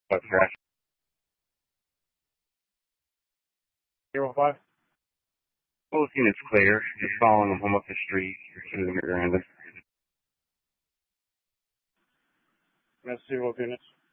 But crash. 05? Both units clear. Just following them home up the street through the Miranda. That's 0 units.